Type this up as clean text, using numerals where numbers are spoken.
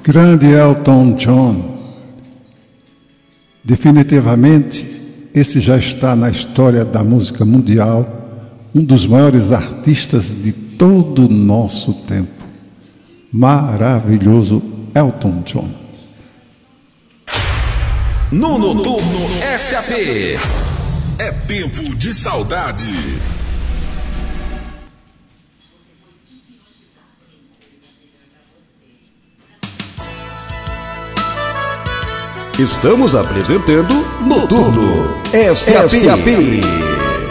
Grande Elton John. Definitivamente, esse já está na história da música mundial, um dos maiores artistas de todo o nosso tempo. Maravilhoso Elton John. No Noturno SAP. É tempo de saudade. Estamos apresentando Noturno SAP.